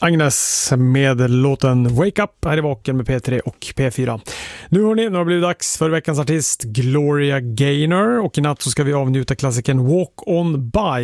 Agnes med låten Wake Up här i Vaken med P3 och P4. Nu har det blivit dags för veckans artist Gloria Gaynor, och i natt så ska vi avnjuta klassikern Walk On By.